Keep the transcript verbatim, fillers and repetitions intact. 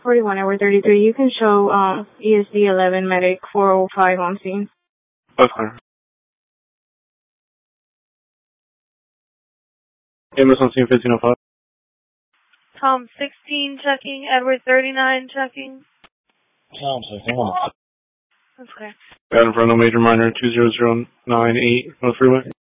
forty-one, Edward thirty-three. You can show um, E S D eleven medic four oh five on scene. That's clear. Ambulance on scene fifteen oh five. Tom sixteen checking, Edward thirty-nine checking. Tom sixteen. Okay. Got in front of major minor two zero zero nine eight on the freeway.